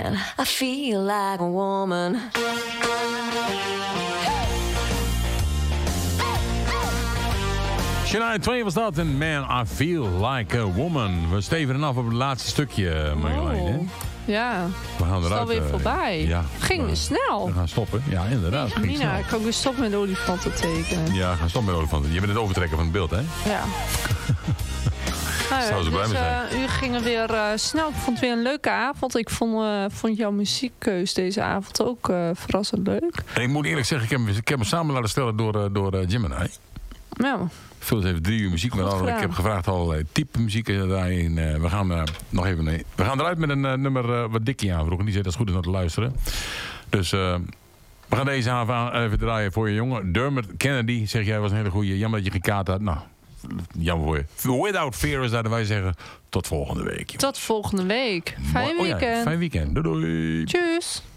Man, I feel like a woman. Shania Twain was dat en Man, I Feel Like a Woman. We stevenen af op het laatste stukje, Marjolein. Oh, ja, We gaan het is eruit. alweer voorbij. Ja, Ging weer snel. We gaan stoppen. Ja, inderdaad. Ging Mina, snel. ik kan weer stoppen met olifanten tekenen. Ja, gaan stoppen met olifanten. Je bent het overtrekken van het beeld, hè? Ja. Nou, Zou ze blij mee u gingen weer snel. Ik vond het weer een leuke avond. Ik vond jouw muziekkeus deze avond ook verrassend leuk. En ik moet eerlijk zeggen, ik heb me samen laten stellen door Gemini. Ja. Phyllis heeft 3 uur muziek met al. Ik heb gevraagd allerlei type muziek daarin. We gaan we gaan eruit met een nummer wat Dickie aanvroeg. En die zei dat is goed om naar te luisteren. Dus we gaan deze avond even draaien voor je jongen. Dermot Kennedy, zeg jij, was een hele goeie. Jammer dat je gekaart had. Nou, jammer voor je. Without Fear is dat wij zeggen. Tot volgende week. Tot volgende week. Fijn weekend. Fijn weekend. Doei doei. Tjus.